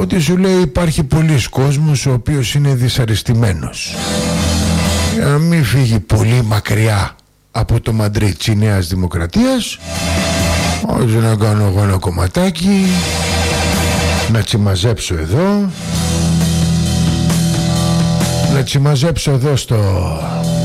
ότι σου λέει υπάρχει πολλής κόσμος ο οποίος είναι δυσαρεστημένος. Για να μην φύγει πολύ μακριά από το Μαντρίτ της Νέας Δημοκρατίας, ώστε να κάνω εγώ ένα κομματάκι, να τσιμαζέψω εδώ, να τσιμαζέψω εδώ στο